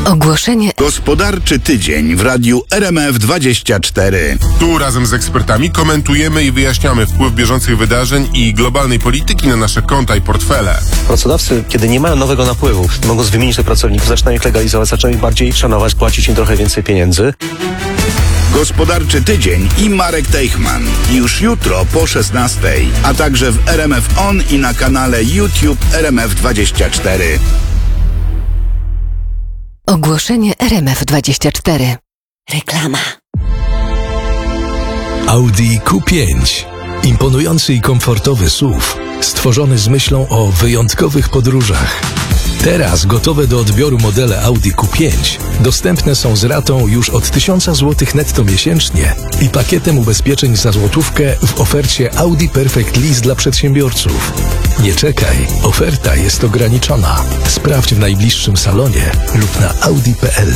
Ogłoszenie. Gospodarczy tydzień w radiu RMF24. Tu razem z ekspertami komentujemy i wyjaśniamy wpływ bieżących wydarzeń i globalnej polityki na nasze konta i portfele. Pracodawcy, kiedy nie mają nowego napływu, mogąc wymienić tych pracowników, zaczynają ich legalizować, zaczynają ich bardziej szanować, płacić im trochę więcej pieniędzy. Gospodarczy tydzień i Marek Teichmann. Już jutro po 16:00, a także w RMF On i na kanale YouTube RMF24. Ogłoszenie RMF24. Reklama. Audi Q5. Imponujący i komfortowy SUV, stworzony z myślą o wyjątkowych podróżach. Teraz gotowe do odbioru modele Audi Q5 dostępne są z ratą już od 1000 zł netto miesięcznie i pakietem ubezpieczeń za złotówkę w ofercie Audi Perfect Lease dla przedsiębiorców. Nie czekaj, oferta jest ograniczona. Sprawdź w najbliższym salonie lub na audi.pl.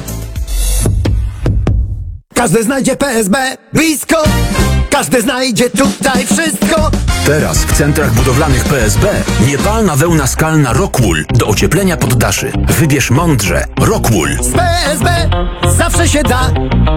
Każdy znajdzie PSB blisko, każdy znajdzie tutaj wszystko. Teraz w centrach budowlanych PSB niepalna wełna skalna Rockwool do ocieplenia poddaszy. Wybierz mądrze. Rockwool. Z PSB zawsze się da.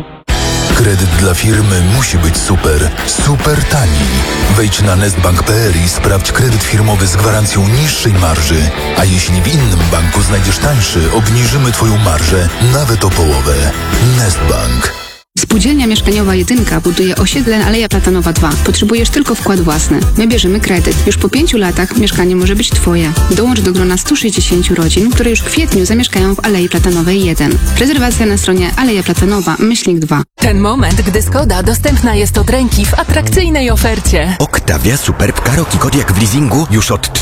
Kredyt dla firmy musi być super, super tani. Wejdź na nestbank.pl i sprawdź kredyt firmowy z gwarancją niższej marży. A jeśli w innym banku znajdziesz tańszy, obniżymy Twoją marżę nawet o połowę. Nestbank. Spółdzielnia Mieszkaniowa Jedynka buduje osiedle Aleja Platanowa 2. Potrzebujesz tylko wkład własny. My bierzemy kredyt. Już po 5 latach mieszkanie może być Twoje. Dołącz do grona 160 rodzin, które już w kwietniu zamieszkają w Alei Platanowej 1. Rezerwacja na stronie Aleja Platanowa /2. Ten moment, gdy Skoda dostępna jest od ręki w atrakcyjnej ofercie. Octavia Superb Karoq i Kodiaq w leasingu już od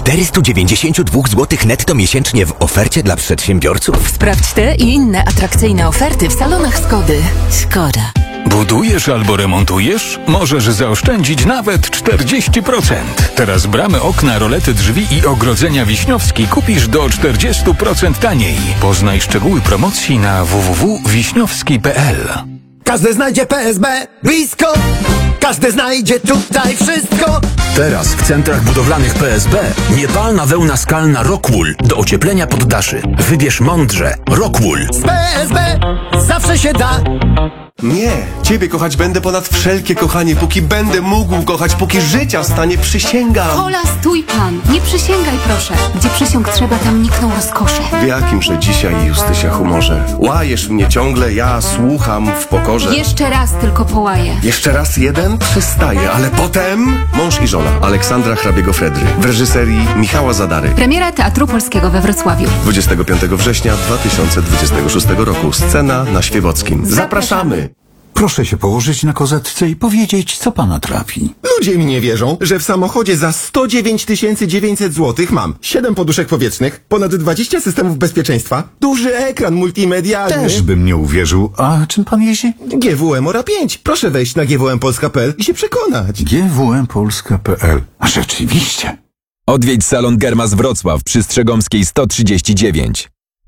492 zł netto miesięcznie w ofercie dla przedsiębiorców. Sprawdź te i inne atrakcyjne oferty w salonach Skody. Skoda. Budujesz albo remontujesz? Możesz zaoszczędzić nawet 40%. Teraz bramy, okna, rolety drzwi i ogrodzenia Wiśniowski kupisz do 40% taniej. Poznaj szczegóły promocji na www.wiśniowski.pl. Każdy znajdzie PSB blisko, każdy znajdzie tutaj wszystko. Teraz w centrach budowlanych PSB niepalna wełna skalna Rockwool do ocieplenia poddaszy. Wybierz mądrze. Rockwool. Z PSB zawsze się da. Nie, Ciebie kochać będę ponad wszelkie kochanie, póki będę mógł kochać, póki życia stanie, przysięgam. Hola, stój pan, nie przysięgaj proszę. Gdzie przysiąg trzeba, tam nikną rozkosze. W jakimże dzisiaj, Justysia, humorze? Łajesz mnie ciągle, ja słucham w pokorze. Jeszcze raz tylko połaję. Jeszcze raz jeden? Przestaję, ale potem mąż i żona Aleksandra Hrabiego-Fredry w reżyserii Michała Zadary. Premiera Teatru Polskiego we Wrocławiu. 25 września 2026 roku. Scena na Świebockim. Zapraszamy! Proszę się położyć na kozetce i powiedzieć, co pana trapi. Ludzie mi nie wierzą, że w samochodzie za 109 900 zł mam 7 poduszek powietrznych, ponad 20 systemów bezpieczeństwa, duży ekran multimedialny. Też bym nie uwierzył. A czym pan jeździ? GWM Ora 5. Proszę wejść na gwmpolska.pl i się przekonać. gwmpolska.pl. A rzeczywiście. Odwiedź salon Germas Wrocław przy Strzegomskiej 139.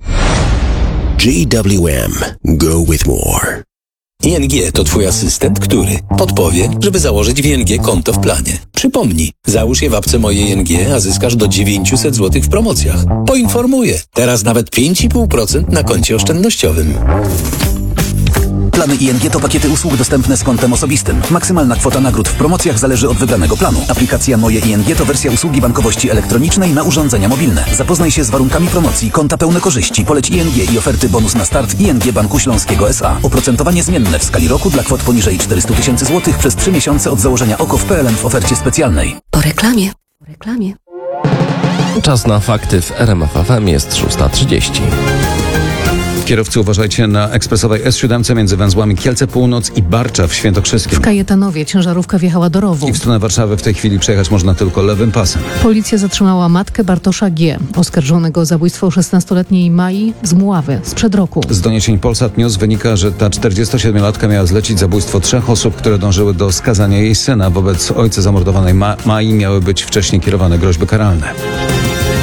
GWM. Go with more. ING to Twój asystent, który podpowie, żeby założyć w ING konto w planie. Przypomnij, załóż je w apce Moje ING, a zyskasz do 900 zł w promocjach. Poinformuję, teraz nawet 5,5% na koncie oszczędnościowym. Plany ING to pakiety usług dostępne z kontem osobistym. Maksymalna kwota nagród w promocjach zależy od wybranego planu. Aplikacja Moje ING to wersja usługi bankowości elektronicznej na urządzenia mobilne. Zapoznaj się z warunkami promocji, konta pełne korzyści, poleć ING i oferty bonus na start ING Banku Śląskiego S.A. Oprocentowanie zmienne w skali roku dla kwot poniżej 400 000 zł przez 3 miesiące od założenia OKO w PLN w ofercie specjalnej. Po reklamie. Po reklamie. Czas na fakty w RMF FM jest 6:30. Kierowcy, uważajcie na ekspresowej S7 między węzłami Kielce Północ i Barcza w Świętokrzyskiem. W Kajetanowie ciężarówka wjechała do rowu. I w stronę Warszawy w tej chwili przejechać można tylko lewym pasem. Policja zatrzymała matkę Bartosza G., oskarżonego o zabójstwo 16-letniej Mai z Mławy sprzed roku. Z doniesień Polsat News wynika, że ta 47-latka miała zlecić zabójstwo 3 osób, które dążyły do skazania jej syna. Wobec ojca zamordowanej Mai miały być wcześniej kierowane groźby karalne.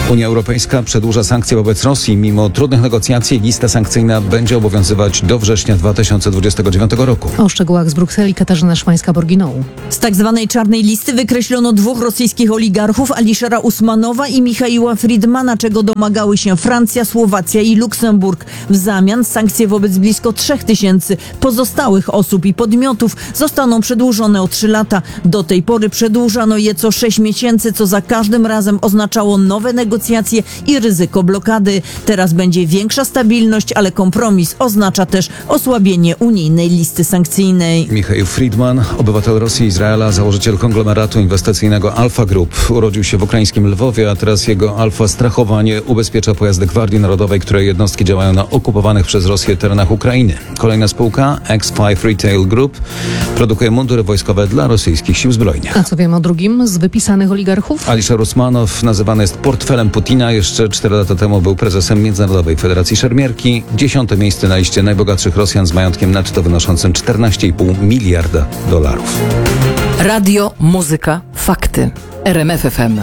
Unia Europejska przedłuża sankcje wobec Rosji. Mimo trudnych negocjacji lista sankcyjna będzie obowiązywać do września 2029 roku. O szczegółach z Brukseli Katarzyna Szmańska-Borginą. Z tak zwanej czarnej listy wykreślono 2 rosyjskich oligarchów, Aliszera Usmanowa i Michaiła Friedmana, czego domagały się Francja, Słowacja i Luksemburg. W zamian sankcje wobec blisko 3000 pozostałych osób i podmiotów zostaną przedłużone o 3 lata. Do tej pory przedłużano je co 6 miesięcy, co za każdym razem oznaczało nowe negocjacje i ryzyko blokady. Teraz będzie większa stabilność, ale kompromis oznacza też osłabienie unijnej listy sankcyjnej. Michaił Friedman, obywatel Rosji i Izraela, założyciel konglomeratu inwestycyjnego Alfa Group. Urodził się w ukraińskim Lwowie, a teraz jego Alfa Strachowanie ubezpiecza pojazdy Gwardii Narodowej, której jednostki działają na okupowanych przez Rosję terenach Ukrainy. Kolejna spółka, X5 Retail Group, produkuje mundury wojskowe dla rosyjskich sił zbrojnych. A co wiemy o drugim z wypisanych oligarchów? Alisher Usmanow nazywany jest portfelem Putina. Jeszcze 4 lata temu był prezesem Międzynarodowej Federacji Szermierki. 10. miejsce na liście najbogatszych Rosjan z majątkiem netto wynoszącym $14,5 miliarda. Radio, muzyka, fakty. RMF FM.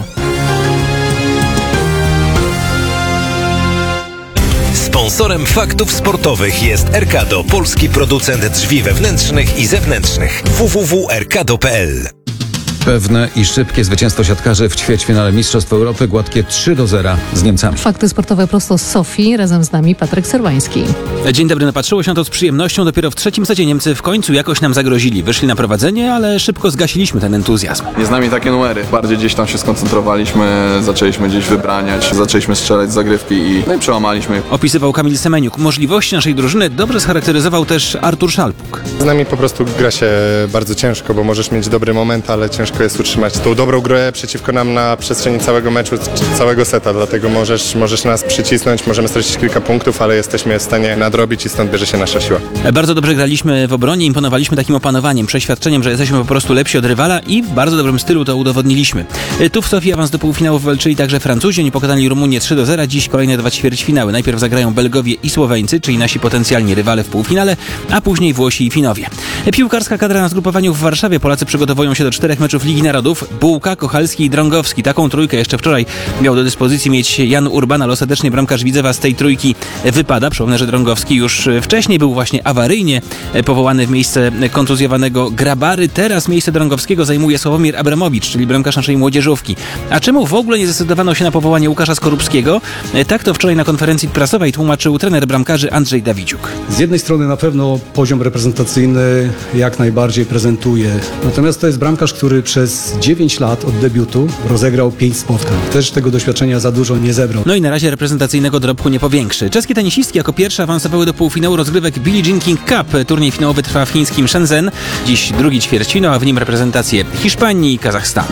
Sponsorem faktów sportowych jest Erkado, polski producent drzwi wewnętrznych i zewnętrznych. www.erkado.pl. Pewne i szybkie zwycięstwo siatkarzy w ćwierćfinale Mistrzostw Europy, gładkie 3-0 z Niemcami. Fakty sportowe prosto z Sofii, razem z nami Patryk Serwański. Dzień dobry, napatrzyło się na to z przyjemnością. Dopiero w 3. secie Niemcy w końcu jakoś nam zagrozili. Wyszli na prowadzenie, ale szybko zgasiliśmy ten entuzjazm. Nie z nami takie numery. Bardziej gdzieś tam się skoncentrowaliśmy, zaczęliśmy gdzieś wybraniać, zaczęliśmy strzelać z zagrywki i przełamaliśmy. Opisywał Kamil Semeniuk. Możliwości naszej drużyny dobrze scharakteryzował też Artur Szalpuk. Z nami po prostu gra się bardzo ciężko, bo możesz mieć dobry moment, ale ciężko jest utrzymać tą dobrą grę przeciwko nam na przestrzeni całego meczu, całego seta, dlatego możesz nas przycisnąć, możemy stracić kilka punktów, ale jesteśmy w stanie nadrobić i stąd bierze się nasza siła. Bardzo dobrze graliśmy w obronie, imponowaliśmy takim opanowaniem, przeświadczeniem, że jesteśmy po prostu lepsi od rywala i w bardzo dobrym stylu to udowodniliśmy. Tu w Sofii awans do półfinałów walczyli także Francuzi, oni pokonali Rumunię 3-0, dziś kolejne 2 ćwierćfinały. Najpierw zagrają Belgowie i Słoweńcy, czyli nasi potencjalni rywale w półfinale, a później Włosi i Finowie. Piłkarska kadra na zgrupowaniu w Warszawie. Polacy przygotowują się do 4 meczów Ligi Narodów. Bułka, Kochalski i Drągowski. Taką trójkę jeszcze wczoraj miał do dyspozycji mieć Jan Urban, ale ostatecznie bramkarz Widzewa z tej trójki wypada. Przypomnę, że Drągowski już wcześniej był właśnie awaryjnie powołany w miejsce kontuzjowanego Grabary. Teraz miejsce Drągowskiego zajmuje Sławomir Abramowicz, czyli bramkarz naszej młodzieżówki. A czemu w ogóle nie zdecydowano się na powołanie Łukasza Skorupskiego? Tak to wczoraj na konferencji prasowej tłumaczył trener bramkarzy Andrzej Dawidziuk. Z jednej strony na pewno poziom reprezentacyjny jak najbardziej prezentuje. Natomiast to jest bramkarz, który przez 9 lat od debiutu rozegrał 5 spotkań. Też tego doświadczenia za dużo nie zebrał. No i na razie reprezentacyjnego dorobku nie powiększy. Czeskie tenisistki jako pierwsze awansowały do półfinału rozgrywek Billie Jean King Cup. Turniej finałowy trwa w chińskim Shenzhen. Dziś drugi ćwierćfinał, a w nim reprezentacje Hiszpanii i Kazachstanu.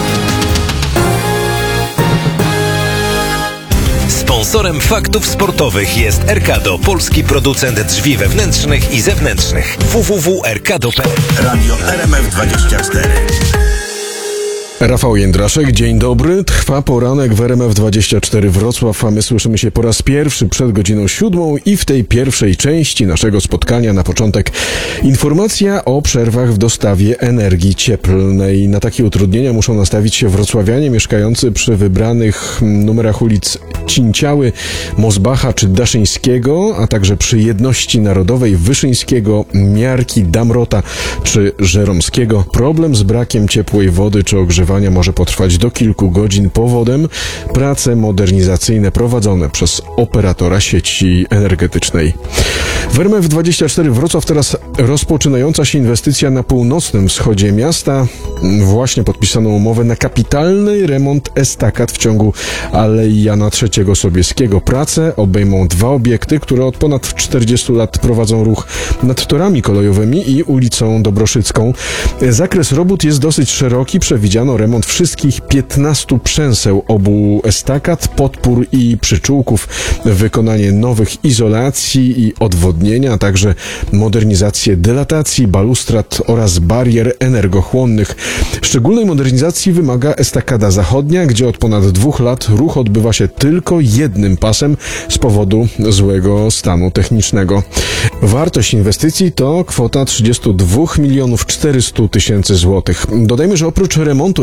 Sponsorem faktów sportowych jest Erkado, polski producent drzwi wewnętrznych i zewnętrznych. www.erkado.pl. Radio RMF24. Rafał Jędraszek, dzień dobry. Trwa poranek w RMF24 Wrocław, a my słyszymy się po raz pierwszy przed godziną 7 i w tej pierwszej części naszego spotkania na początek informacja o przerwach w dostawie energii cieplnej. Na takie utrudnienia muszą nastawić się wrocławianie mieszkający przy wybranych numerach ulic Cinciały, Mosbacha czy Daszyńskiego, a także przy Jedności Narodowej, Wyszyńskiego, Miarki, Damrota czy Żeromskiego. Problem z brakiem ciepłej wody czy ogrzewania może potrwać do kilku godzin. Powodem prace modernizacyjne prowadzone przez operatora sieci energetycznej. W RMF24 Wrocław teraz rozpoczynająca się inwestycja na północnym wschodzie miasta. Właśnie podpisano umowę na kapitalny remont estakad w ciągu Alei Jana III Sobieskiego. Prace obejmą 2 obiekty, które od ponad 40 lat prowadzą ruch nad torami kolejowymi i ulicą Dobroszycką. Zakres robót jest dosyć szeroki. Przewidziano remont wszystkich 15 przęseł obu estakad, podpór i przyczółków, wykonanie nowych izolacji i odwodnienia, a także modernizację dylatacji, balustrad oraz barier energochłonnych. Szczególnej modernizacji wymaga estakada zachodnia, gdzie od ponad 2 lat ruch odbywa się tylko jednym pasem z powodu złego stanu technicznego. Wartość inwestycji to kwota 32 400 000 złotych. Dodajmy, że oprócz remontu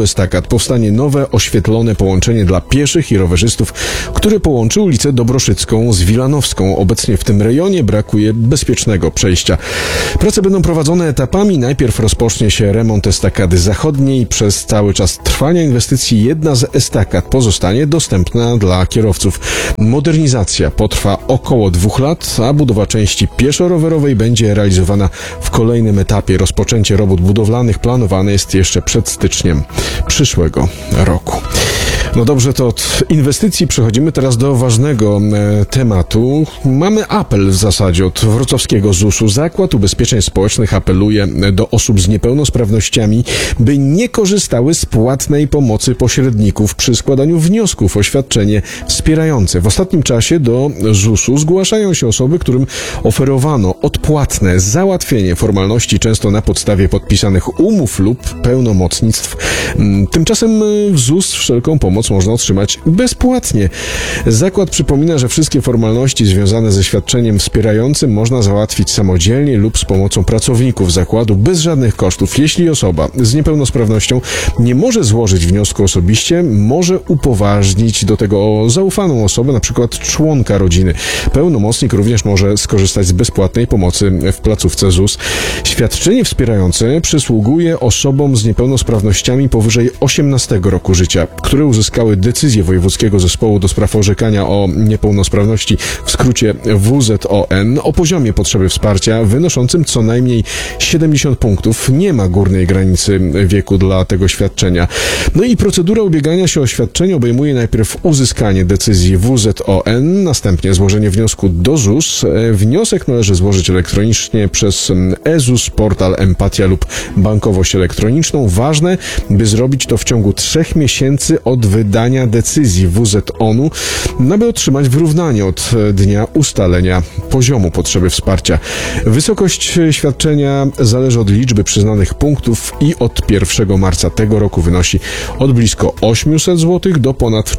autoestakad powstanie nowe, oświetlone połączenie dla pieszych i rowerzystów, które połączy ulicę Dobroszycką z Wilanowską. Obecnie w tym rejonie brakuje bezpiecznego przejścia. Prace będą prowadzone etapami. Najpierw rozpocznie się remont estakady zachodniej. Przez cały czas trwania inwestycji jedna z estakad pozostanie dostępna dla kierowców. Modernizacja potrwa około 2 lat, a budowa części pieszo-rowerowej będzie realizowana w kolejnym etapie. Rozpoczęcie robót budowlanych planowane jest jeszcze przed styczniem przyszłego roku. No dobrze, to od inwestycji przechodzimy teraz do ważnego tematu. Mamy apel w zasadzie od wrocławskiego ZUS-u. Zakład Ubezpieczeń Społecznych apeluje do osób z niepełnosprawnościami, by nie korzystały z płatnej pomocy pośredników przy składaniu wniosków o świadczenie wspierające. W ostatnim czasie do ZUS-u zgłaszają się osoby, którym oferowano odpłatne załatwienie formalności, często na podstawie podpisanych umów lub pełnomocnictw. Tymczasem w ZUS wszelką pomoc można otrzymać bezpłatnie. Zakład przypomina, że wszystkie formalności związane ze świadczeniem wspierającym można załatwić samodzielnie lub z pomocą pracowników zakładu bez żadnych kosztów. Jeśli osoba z niepełnosprawnością nie może złożyć wniosku osobiście, może upoważnić do tego zaufaną osobę, na przykład członka rodziny. Pełnomocnik również może skorzystać z bezpłatnej pomocy w placówce ZUS. Świadczenie wspierające przysługuje osobom z niepełnosprawnościami powyżej 18 roku życia, które uzyskały decyzję Wojewódzkiego Zespołu do Spraw Orzekania o Niepełnosprawności, w skrócie WZON, o poziomie potrzeby wsparcia wynoszącym co najmniej 70 punktów. Nie ma górnej granicy wieku dla tego świadczenia. No i procedura ubiegania się o świadczenie obejmuje najpierw uzyskanie decyzji WZON, następnie złożenie wniosku do ZUS. Wniosek należy złożyć elektronicznie przez e-ZUS, portal Empatia lub bankowość elektroniczną. Ważne, by zrobić to w ciągu 3 miesięcy od wydania decyzji WZON-u, aby otrzymać wyrównanie od dnia ustalenia poziomu potrzeby wsparcia. Wysokość świadczenia zależy od liczby przyznanych punktów i od 1 marca tego roku wynosi od blisko 800 zł do ponad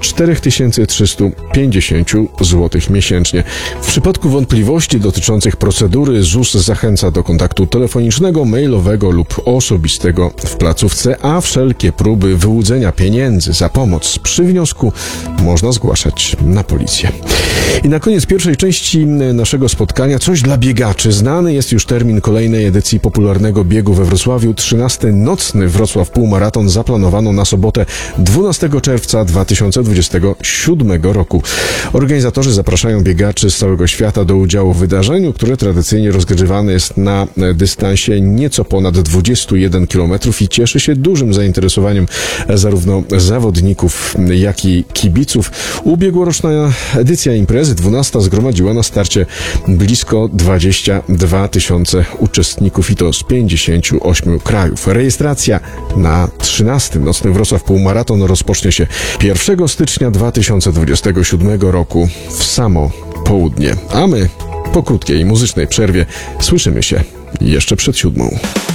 4350 zł miesięcznie. W przypadku wątpliwości dotyczących procedury ZUS zachęca do kontaktu telefonicznego, mailowego lub osobistego w placówce, a wszelkie próby wyłudzenia pieniędzy za pomoc przy wniosku można zgłaszać na policję. I na koniec pierwszej części naszego spotkania coś dla biegaczy. Znany jest już termin kolejnej edycji popularnego biegu we Wrocławiu. 13. nocny Wrocław Półmaraton zaplanowano na sobotę 12 czerwca 2027 roku. Organizatorzy zapraszają biegaczy z całego świata do udziału w wydarzeniu, które tradycyjnie rozgrywane jest na dystansie nieco ponad 21 km i cieszy się dużym zainteresowaniem zarówno zawodników, jak i kibiców. Ubiegłoroczna edycja imprezy 12 zgromadziła na starcie blisko 22 000 uczestników i to z 58 krajów. Rejestracja na 13. nocny Wrocław Półmaraton rozpocznie się 1 stycznia 2027 roku w samo południe. A my po krótkiej muzycznej przerwie słyszymy się jeszcze przed 7.